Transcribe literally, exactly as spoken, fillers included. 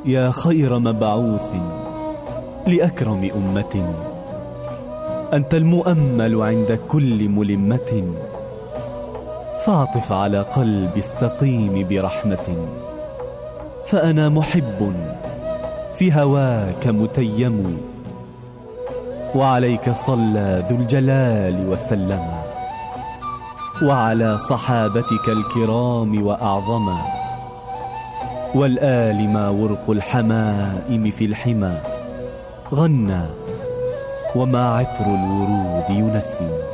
يا خير مبعوث لأكرم أمة، أنت المؤمل عند كل ملمة، فاعطف على قلبي السقيم برحمة، فأنا محب في هواك متيم، وعليك صلى ذو الجلال وسلم، وعلى صحابتك الكرام وأعظما، والآل ما ورق الحمائم في الحمى غنى، وما عطر الورود ينسي.